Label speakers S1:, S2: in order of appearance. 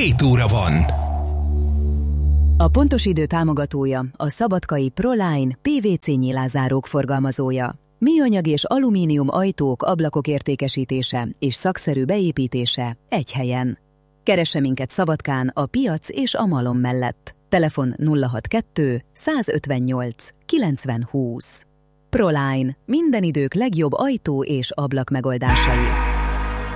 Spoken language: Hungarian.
S1: 7 óra van.
S2: A Pontos Idő támogatója a szabadkai Proline PVC nyilázárók forgalmazója. Műanyag és alumínium ajtók, ablakok értékesítése és szakszerű beépítése egy helyen. Keresse minket Szabadkán a Piac és a Malom mellett. Telefon 062 158 90 20. Proline. Minden idők legjobb ajtó és ablak megoldásai.